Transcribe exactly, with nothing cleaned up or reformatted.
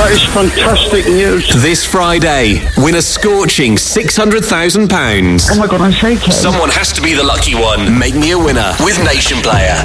That is fantastic news. This Friday, win a scorching six hundred thousand pounds. Oh my God, I'm shaking. Someone has to be the lucky one. Make me a winner with Nation Player.